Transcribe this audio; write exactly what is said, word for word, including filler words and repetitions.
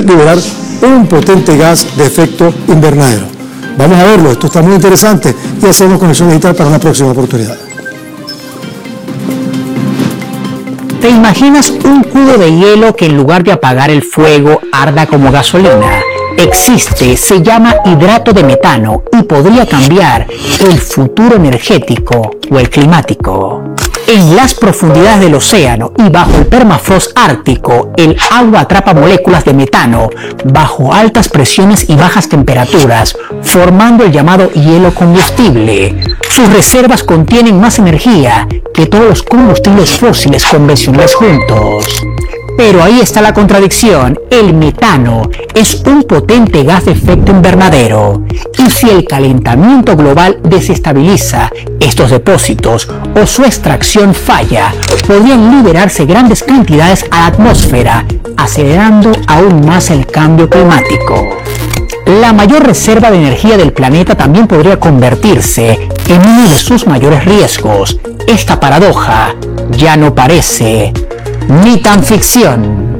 liberar un potente gas de efecto invernadero. Vamos a verlo, esto está muy interesante y hacemos conexión digital para una próxima oportunidad. ¿Te imaginas un cubo de hielo que en lugar de apagar el fuego arda como gasolina? Existe, se llama hidrato de metano y podría cambiar el futuro energético o el climático. En las profundidades del océano y bajo el permafrost ártico, el agua atrapa moléculas de metano bajo altas presiones y bajas temperaturas, formando el llamado hielo combustible. Sus reservas contienen más energía que todos los combustibles fósiles convencionales juntos. Pero ahí está la contradicción. El metano es un potente gas de efecto invernadero. Y si el calentamiento global desestabiliza estos depósitos o su extracción falla, podrían liberarse grandes cantidades a la atmósfera, acelerando aún más el cambio climático. La mayor reserva de energía del planeta también podría convertirse en uno de sus mayores riesgos. Esta paradoja ya no parece ni tan ficción.